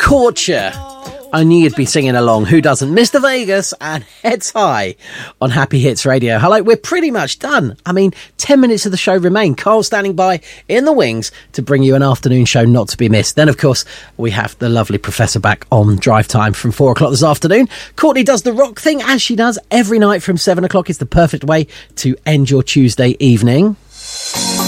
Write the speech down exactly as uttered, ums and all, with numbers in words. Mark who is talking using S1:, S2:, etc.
S1: Caught Ya. I knew you'd be singing along. Who doesn't? Mister Vegas and Heads High on Happy Hits Radio. Hello, we're pretty much done. I mean, ten minutes of the show remain. Carl standing by in the wings to bring you an afternoon show not to be missed. Then, of course, we have the lovely Professor back on Drive Time from four o'clock this afternoon. Courtney does the rock thing, as she does every night from seven o'clock. It's the perfect way to end your Tuesday evening.